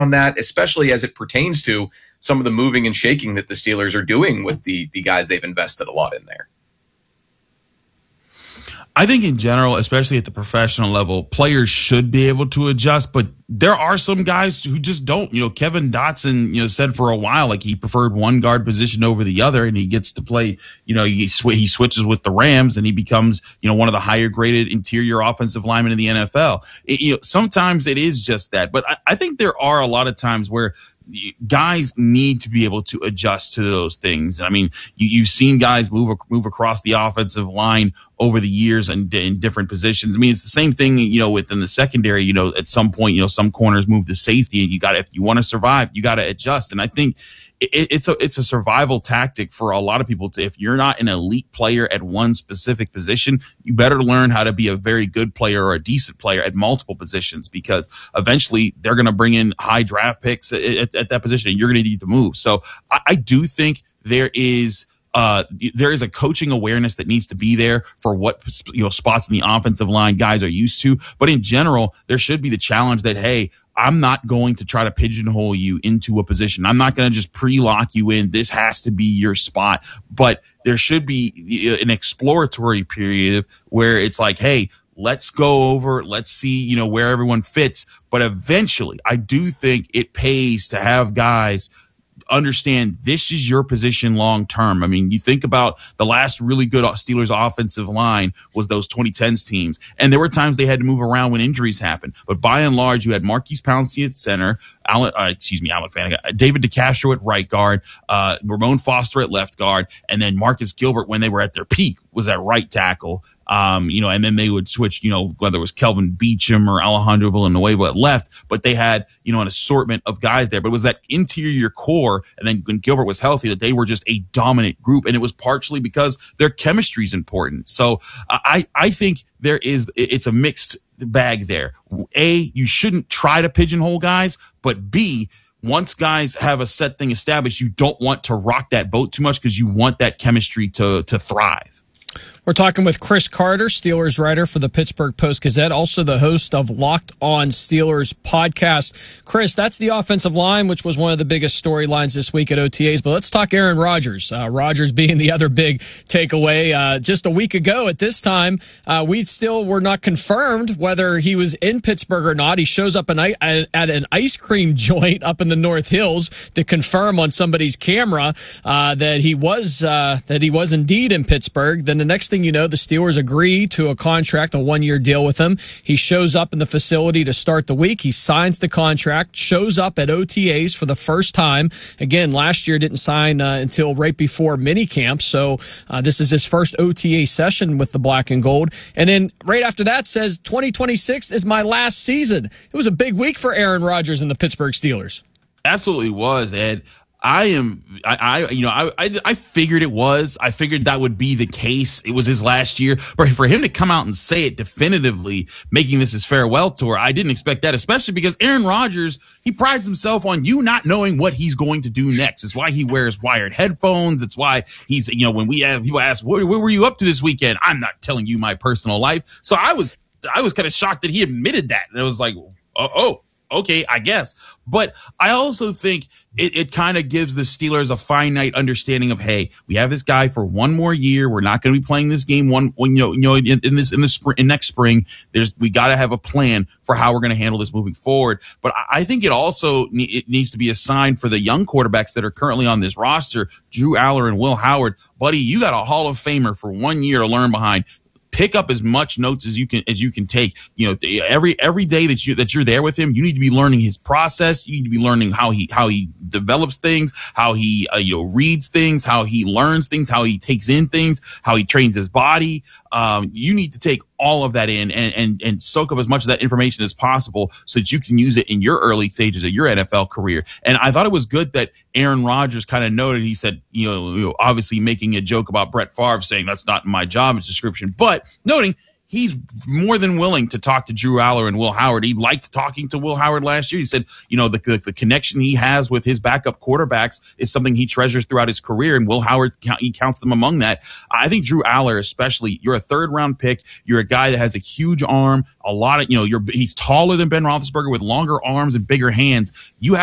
that, especially as it pertains to some of the moving and shaking that the Steelers are doing with the guys they've invested a lot in there? I think in general, especially at the professional level, players should be able to adjust, but there are some guys who just don't. Kevin Dotson, said for a while like he preferred one guard position over the other, and he gets to play. He switches with the Rams, and he becomes one of the higher graded interior offensive linemen in the NFL. Sometimes it is just that, but I think there are a lot of times where guys need to be able to adjust to those things. I mean, you've seen guys move across the offensive line over the years and in different positions. I mean, it's the same thing, within the secondary. At some point, some corners move to safety, and if you want to survive, you got to adjust. And I think it's a survival tactic for a lot of people. If you're not an elite player at one specific position, you better learn how to be a very good player or a decent player at multiple positions, because eventually they're going to bring in high draft picks at that position, and you're going to need to move. So I do think there is a coaching awareness that needs to be there for what spots in the offensive line guys are used to. But in general, there should be the challenge that, hey, I'm not going to try to pigeonhole you into a position. I'm not going to just pre-lock you in. This has to be your spot. But there should be an exploratory period where it's like, hey, let's go over, let's see, where everyone fits. But eventually, I do think it pays to have guys understand this is your position long term. I mean, you think about the last really good Steelers offensive line was those 2010s teams, and there were times they had to move around when injuries happened. But by and large, you had Marquise Pouncey at center, David DeCastro at right guard, Ramon Foster at left guard, and then Marcus Gilbert, when they were at their peak, was at right tackle. And then they would switch, whether it was Kelvin Beachum or Alejandro Villanueva at left, but they had, an assortment of guys there. But it was that interior core, and then when Gilbert was healthy, that they were just a dominant group. And it was partially because their chemistry is important. So I think it's a mixed bag there. A, you shouldn't try to pigeonhole guys, but B, once guys have a set thing established, you don't want to rock that boat too much because you want that chemistry to thrive. We're talking with Chris Carter, Steelers writer for the Pittsburgh Post-Gazette, also the host of Locked On Steelers podcast. Chris, that's the offensive line, which was one of the biggest storylines this week at OTAs. But let's talk Aaron Rodgers. Rodgers being the other big takeaway. Just a week ago at this time, we still were not confirmed whether he was in Pittsburgh or not. He shows up at an ice cream joint up in the North Hills to confirm on somebody's camera that he was indeed in Pittsburgh. Then the next thing you know, the Steelers agree to a contract, a one-year deal with him. He shows up in the facility to start the week. He signs the contract, shows up at OTAs for the first time. Again, last year didn't sign until right before minicamp, so this is his first OTA session with the black and gold. And then right after that says 2026 is my last season. It was a big week for Aaron Rodgers and the Pittsburgh Steelers. Absolutely was, Ed. I figured it was. I figured that would be the case. It was his last year. But for him to come out and say it definitively, making this his farewell tour, I didn't expect that, especially because Aaron Rodgers, he prides himself on you not knowing what he's going to do next. It's why he wears wired headphones. It's why he's, when we have people ask, where were you up to this weekend? I'm not telling you my personal life. So I was kind of shocked that he admitted that. And it was like, oh, okay, I guess. But I also think it kind of gives the Steelers a finite understanding of, hey, we have this guy for one more year. We're not going to be playing this game in next spring. We got to have a plan for how we're going to handle this moving forward. But I think it also needs to be a sign for the young quarterbacks that are currently on this roster, Drew Aller and Will Howard. Buddy, you got a Hall of Famer for 1 year to learn behind. Pick up as much notes as you can take. Every day that you're there with him, you need to be learning his process. You need to be learning how he develops things, how he reads things, how he learns things, how he takes in things, how he trains his body. You need to take all of that in and soak up as much of that information as possible so that you can use it in your early stages of your NFL career. And I thought it was good that Aaron Rodgers kind of noted, he said, obviously making a joke about Brett Favre saying that's not my job description, but noting he's more than willing to talk to Drew Aller and Will Howard. He liked talking to Will Howard last year. He said, the connection he has with his backup quarterbacks is something he treasures throughout his career, and Will Howard, he counts them among that. I think Drew Aller, especially, you're a third-round pick. You're a guy that has a huge arm, a lot of, he's taller than Ben Roethlisberger with longer arms and bigger hands. You have